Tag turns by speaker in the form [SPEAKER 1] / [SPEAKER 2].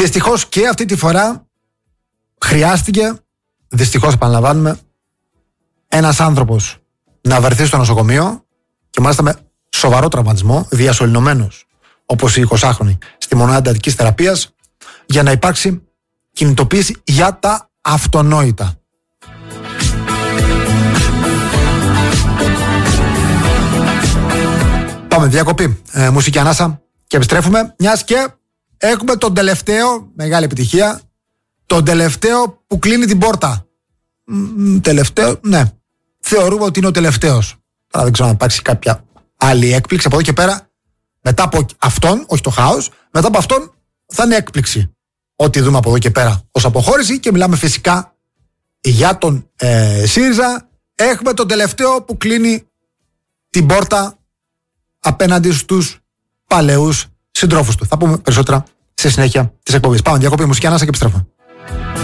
[SPEAKER 1] Δυστυχώς και αυτή τη φορά χρειάστηκε, δυστυχώς επαναλαμβάνουμε, ένας άνθρωπος να βρεθεί στο νοσοκομείο και μάλιστα με σοβαρό τραυματισμό, διασωληνωμένος όπως οι 20χρονοι στη μονάδα εντατικής θεραπείας, για να υπάρξει κινητοποίηση για τα αυτονόητα. Πάμε διακοπή, μουσική ανάσα και επιστρέφουμε, μιας και έχουμε τον τελευταίο, μεγάλη επιτυχία, τον τελευταίο που κλείνει την πόρτα. Τελευταίο, ναι. Θεωρούμε ότι είναι ο τελευταίος. Τώρα δεν ξέρω αν υπάρξει κάποια άλλη έκπληξη. Από εδώ και πέρα, μετά από αυτόν, όχι το χάος, μετά από αυτόν θα είναι έκπληξη. Ό,τι δούμε από εδώ και πέρα ως αποχώρηση, και μιλάμε φυσικά για τον ΣΥΡΙΖΑ. Έχουμε τον τελευταίο που κλείνει την πόρτα απέναντι στους παλαιούς συντρόφους του. Θα πούμε περισσότερα στη συνέχεια της εκπομπής. Πάμε διακοπή, μουσική ανάσα και επιστρέφουμε.